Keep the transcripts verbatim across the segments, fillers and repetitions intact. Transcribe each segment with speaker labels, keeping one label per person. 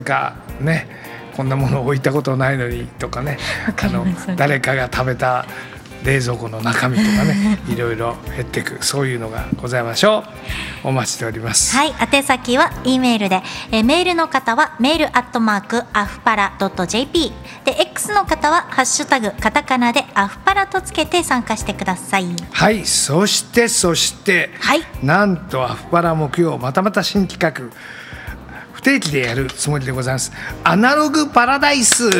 Speaker 1: がね、こんなものを置いたことないのにとかね、あの誰かが食べた冷蔵庫の中身とかねいろいろ減っていく、そういうのがございましょう。お待ちしております。
Speaker 2: はい、宛先は E メールで、えメールの方はメールアットマークアフパラ .jp で、 X の方はハッシュタグカタカナでアフパラとつけて参加してください。
Speaker 1: はい、そしてそして、
Speaker 2: はい、なん
Speaker 1: とアフパラ木曜、またまた新企画不定期でやるつもりでございます。アナログパラダイス。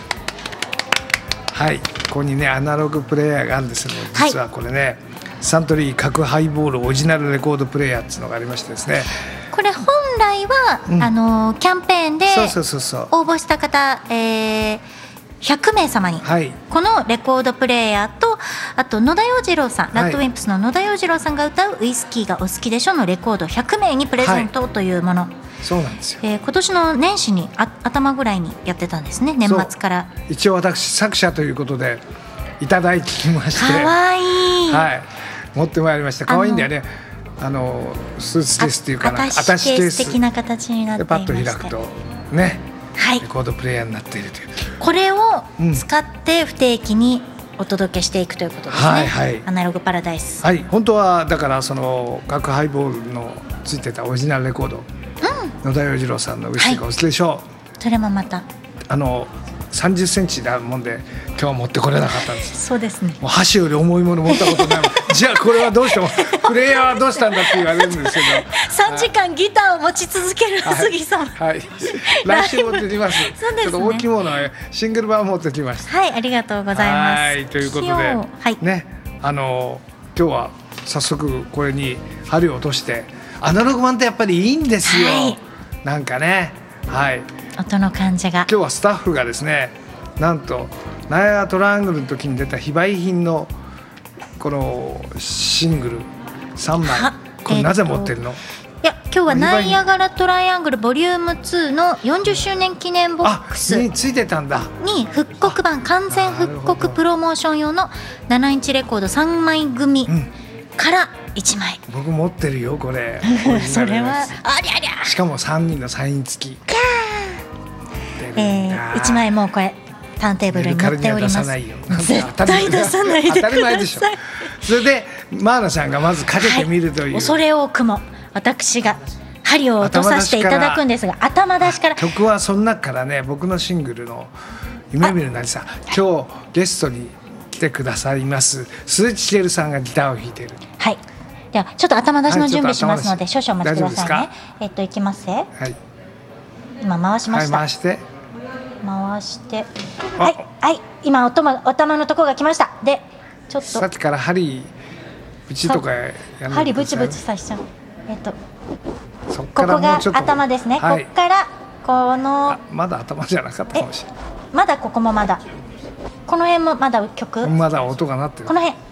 Speaker 1: はい、ここにねアナログプレイヤーがあるんですけど、実はこれね、はい、サントリー角ハイボールオリジナルレコードプレイヤーっていうのがありましてですね、
Speaker 2: これ本来は、うん、あのキャンペーンで応募した方、えー、ひゃくめい様に、はい、このレコードプレイヤーと、あと野田洋次郎さん、はい、ラッドウィンプスの野田洋次郎さんが歌うウイスキーがお好きでしょのレコードひゃくめいにプレゼントというもの、はい、
Speaker 1: そうなんですよ、
Speaker 2: えー、今年の年始にあ頭ぐらいにやってたんですね、年末から。
Speaker 1: 一応私作者ということでいただいてきまして、
Speaker 2: かわいい、
Speaker 1: はい、持ってまいりました。かわいいんだよね。あのスーツケースっていうかな、
Speaker 2: アタッシュケース的な形になっていまして、
Speaker 1: でパッと開くとね、
Speaker 2: はい、
Speaker 1: レコードプレイヤーになっているという、
Speaker 2: これを使って不定期にお届けしていくということですね、
Speaker 1: はいはい、
Speaker 2: アナログパラダイス。
Speaker 1: はい、本当はだからその角ハイボールのついてたオリジナルレコード、うん、野田洋次郎さんのウイスキーがお好きでしょう、はい、
Speaker 2: それもまたあ
Speaker 1: のさんじゅっセンチだもんで今日は持ってこれなかったんです。
Speaker 2: そうですね、
Speaker 1: もう箸より重いもの持ったことないじゃあこれはどうしてもプレイヤーはどうしたんだって言われるんですけど
Speaker 2: さんじかんギターを持ち続ける杉さん、
Speaker 1: はいはい、来週持ってきます。
Speaker 2: そうですね、
Speaker 1: ちょっと大きいものはシングル版持ってきました。
Speaker 2: はい、ありがとうございます。
Speaker 1: はい、ということで、
Speaker 2: はい、
Speaker 1: ね、あの今日は早速これに針を落として、アナログ版ってやっぱりいいんですよ、はい、なんかね、はい、
Speaker 2: 音の感じが。
Speaker 1: 今日はスタッフがですね、なんとナイアガラトライアングルの時に出た非売品のこのシングルさんまい、これなぜ持ってるの？
Speaker 2: いや、今日はナイアガラトライアングルボリュームツーのよんじゅっしゅうねん記念ボックス
Speaker 1: についてたんだ
Speaker 2: に復刻版、完全復刻プロモーション用のななインチレコードさんまい組からいちまい、
Speaker 1: うん、僕持ってるよこれ
Speaker 2: それはありゃりゃ、
Speaker 1: しかもさんにんのサイン付き、
Speaker 2: えー、いちまいもうこれターンテーブルに載っております。絶対出さないでください。当たり前でしょ。
Speaker 1: それでマーナちゃんがまずかけてみるという、はい、
Speaker 2: 恐れ多くも私が針を落とさせていただくんですが、頭出しから。
Speaker 1: 曲はその中からね、僕のシングルの夢見るなりさ、今日ゲストに来てくださいます鈴木千恵さんがギターを弾いている。
Speaker 2: はい、ではちょっと頭出しの準備しますので、はい、少々お待ちくださいね。えっといきますね、はい、今回しました、
Speaker 1: はい、回して
Speaker 2: 回してはいはい、今おとま頭のところが来ました。でちょっと
Speaker 1: さっきから針ブチとかや
Speaker 2: る、針ブチブチさしちゃう。えっとそっからもうちょっと、ここが頭ですね、はい、ここからこの
Speaker 1: まだ頭じゃなかったかもしれない。
Speaker 2: まだここもまだこの辺もまだ曲
Speaker 1: まだ音が鳴ってる。
Speaker 2: この辺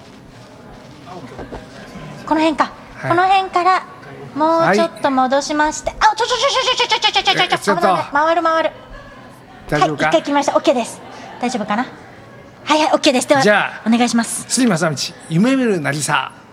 Speaker 2: この辺か、はい、この辺からもうちょっと戻しまして、はい、あちょちょちょちょちょちょちょちょちょちょちょ回る回る。
Speaker 1: 大丈夫か？
Speaker 2: はい、一回来ました。 OK です。大丈夫かな。はいはい OK です。ではじゃあお願いします。
Speaker 1: 杉正道夢見るなりさ。